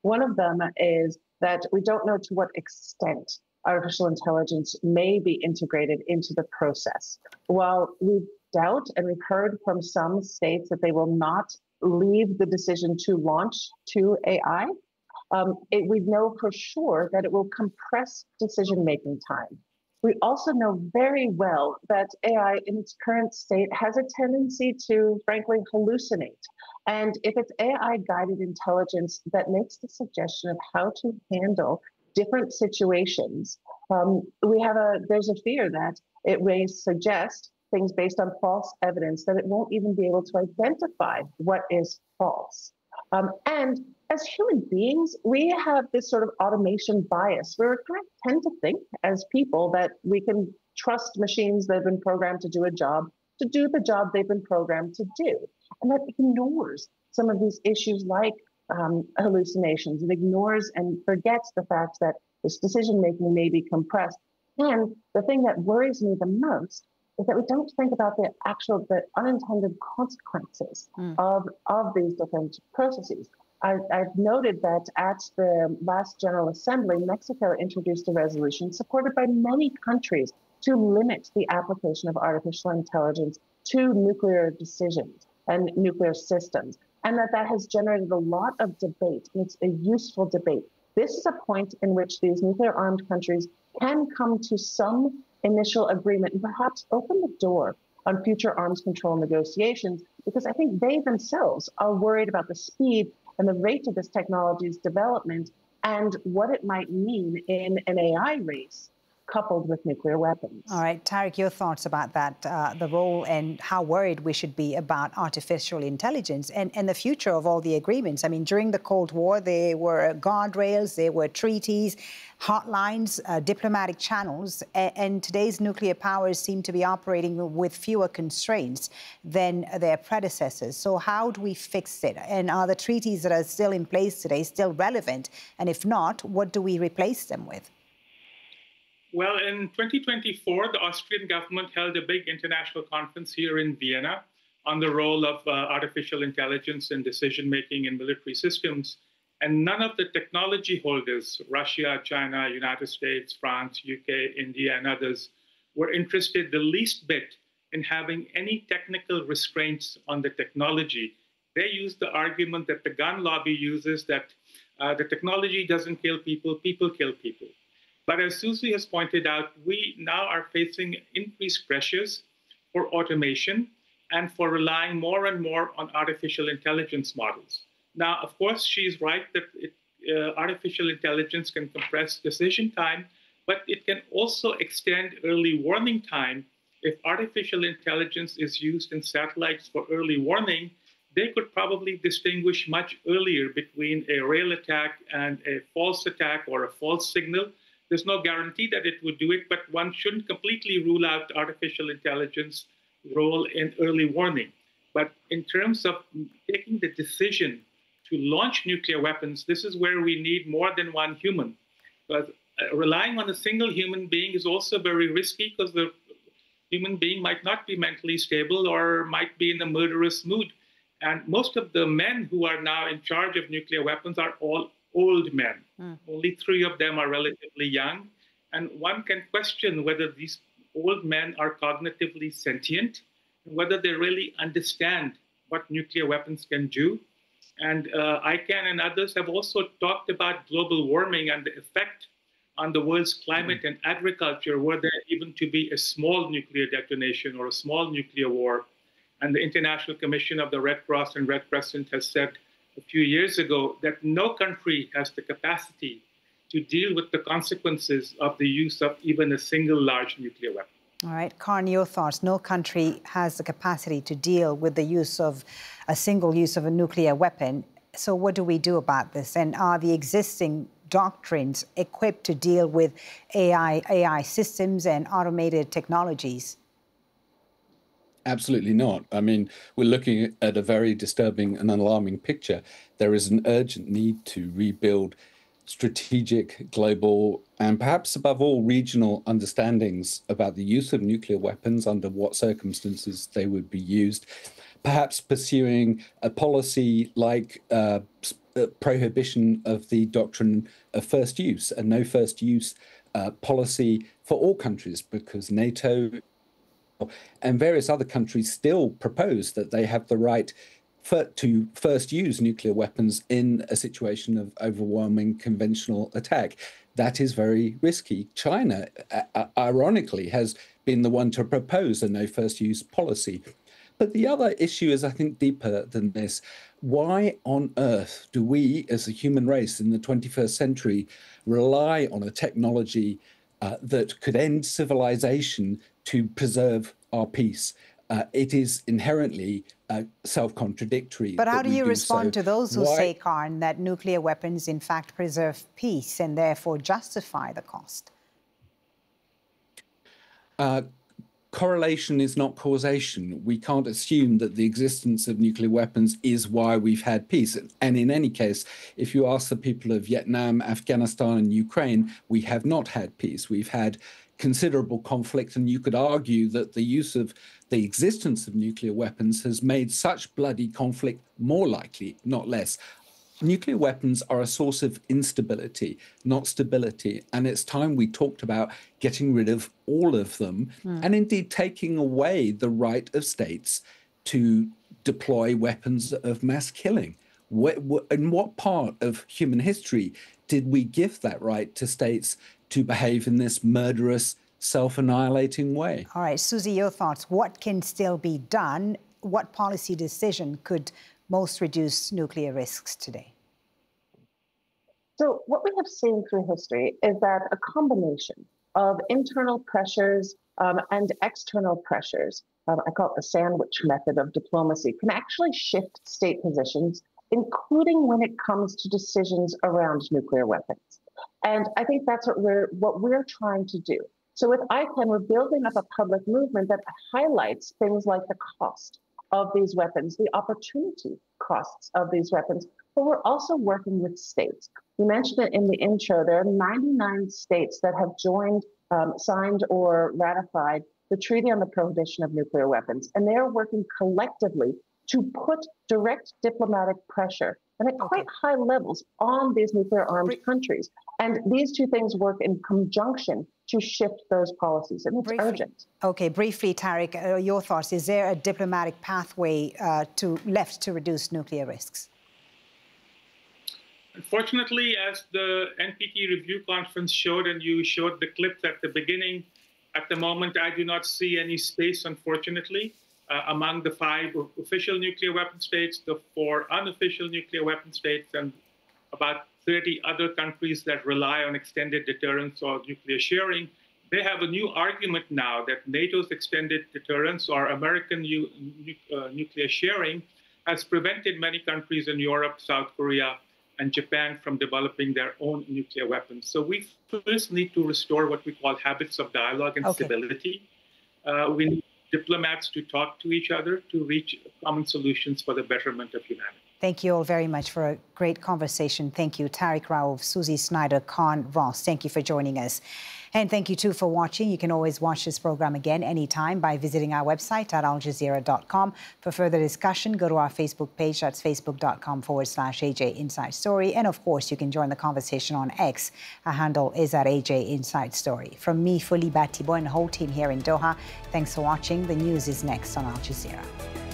One of them is that we don't know to what extent artificial intelligence may be integrated into the process. While we doubt, and we've heard from some states that they will not leave the decision to launch to AI, we know for sure that it will compress decision-making time. We also know very well that AI in its current state has a tendency to, frankly, hallucinate. And if it's AI-guided intelligence that makes the suggestion of how to handle different situations, there's a fear that it may suggest things based on false evidence that it won't even be able to identify what is false. And as human beings, we have this sort of automation bias where we kind of tend to think as people that we can trust machines that have been programmed to do the job they've been programmed to do. And that ignores some of these issues like hallucinations. It ignores and forgets the fact that this decision-making may be compressed. And the thing that worries me the most is that we don't think about the unintended consequences of these different processes. I've noted that at the last General Assembly, Mexico introduced a resolution supported by many countries to limit the application of artificial intelligence to nuclear decisions and nuclear systems, and that has generated a lot of debate, and it's a useful debate. This is a point in which these nuclear-armed countries can come to some initial agreement and perhaps open the door on future arms control negotiations, because I think they themselves are worried about the speed and the rate of this technology's development and what it might mean in an AI race coupled with nuclear weapons. All right, Tariq, your thoughts about that, the role and how worried we should be about artificial intelligence and the future of all the agreements. I mean, during the Cold War, there were guardrails, there were treaties, hotlines, diplomatic channels, and today's nuclear powers seem to be operating with fewer constraints than their predecessors. So how do we fix it? And are the treaties that are still in place today still relevant? And if not, what do we replace them with? Well, in 2024, the Austrian government held a big international conference here in Vienna on the role of artificial intelligence in decision-making in military systems. And none of the technology holders, Russia, China, United States, France, UK, India, and others, were interested the least bit in having any technical restraints on the technology. They used the argument that the gun lobby uses, that the technology doesn't kill people, people kill people. But as Susie has pointed out, we now are facing increased pressures for automation and for relying more and more on artificial intelligence models. Now, of course, she's right that artificial intelligence can compress decision time, but it can also extend early warning time. If artificial intelligence is used in satellites for early warning, they could probably distinguish much earlier between a real attack and a false attack or a false signal. There's no guarantee that it would do it, but one shouldn't completely rule out artificial intelligence role in early warning. But in terms of taking the decision to launch nuclear weapons, this is where we need more than one human. But relying on a single human being is also very risky, because the human being might not be mentally stable or might be in a murderous mood. And most of the men who are now in charge of nuclear weapons are all old men. Only 3 of them are relatively young. And one can question whether these old men are cognitively sentient, whether they really understand what nuclear weapons can do. And ICANN and others have also talked about global warming and the effect on the world's climate and agriculture, were there even to be a small nuclear detonation or a small nuclear war. And the International Commission of the Red Cross and Red Crescent has said a few years ago that no country has the capacity to deal with the consequences of the use of even a single large nuclear weapon. All right, Karin, your thoughts. No country has the capacity to deal with the use of a single use of a nuclear weapon. So what do we do about this? And are the existing doctrines equipped to deal with AI systems and automated technologies? Absolutely not. I mean, we're looking at a very disturbing and alarming picture. There is an urgent need to rebuild strategic, global, and perhaps above all, regional understandings about the use of nuclear weapons, under what circumstances they would be used, perhaps pursuing a policy like prohibition of the doctrine of first use, a no first use policy for all countries, because NATO and various other countries still propose that they have the right to first use nuclear weapons in a situation of overwhelming conventional attack. That is very risky. China, ironically, has been the one to propose a no first use policy. But the other issue is, I think, deeper than this. Why on earth do we, as a human race in the 21st century, rely on a technology that could end civilization to preserve our peace? It is inherently self-contradictory. But how do you respond to those who say, Karn, that nuclear weapons in fact preserve peace and therefore justify the cost? Correlation is not causation. We can't assume that the existence of nuclear weapons is why we've had peace. And in any case, if you ask the people of Vietnam, Afghanistan, and Ukraine, we have not had peace. We've had considerable conflict, and you could argue that the use of the existence of nuclear weapons has made such bloody conflict more likely, not less. Nuclear weapons are a source of instability, not stability. And it's time we talked about getting rid of all of them and indeed taking away the right of states to deploy weapons of mass killing. In what part of human history did we give that right to states to behave in this murderous, self-annihilating way? All right, Susie, your thoughts. What can still be done? What policy decision could most reduce nuclear risks today? So what we have seen through history is that a combination of internal pressures and external pressures, I call it the sandwich method of diplomacy, can actually shift state positions, including when it comes to decisions around nuclear weapons. And I think that's what we're trying to do. So with ICANN, we're building up a public movement that highlights things like the cost of these weapons, the opportunity costs of these weapons, but we're also working with states. You mentioned it in the intro, there are 99 states that have joined, signed or ratified the Treaty on the Prohibition of Nuclear Weapons, and they are working collectively to put direct diplomatic pressure and at quite high levels on these nuclear-armed countries. And these two things work in conjunction to shift those policies, and it's urgent. Okay, briefly, Tariq, your thoughts. Is there a diplomatic pathway left to reduce nuclear risks? Unfortunately, as the NPT review conference showed, and you showed the clips at the beginning, at the moment, I do not see any space, unfortunately, among the 5 official nuclear weapon states, the 4 unofficial nuclear weapon states, and about 30 other countries that rely on extended deterrence or nuclear sharing. They have a new argument now that NATO's extended deterrence or American nuclear sharing has prevented many countries in Europe, South Korea, and Japan from developing their own nuclear weapons. So we first need to restore what we call habits of dialogue and civility. We need diplomats to talk to each other to reach common solutions for the betterment of humanity. Thank you all very much for a great conversation. Thank you, Tariq Rauf, Susie Snyder, Karn Ross. Thank you for joining us. And thank you, too, for watching. You can always watch this program again anytime by visiting our website at aljazeera.com. For further discussion, go to our Facebook page. That's facebook.com/AJ Inside Story. And, of course, you can join the conversation on X. Our handle is at AJ Inside Story. From me, Fuli Batibo, and the whole team here in Doha, thanks for watching. The news is next on Al Jazeera.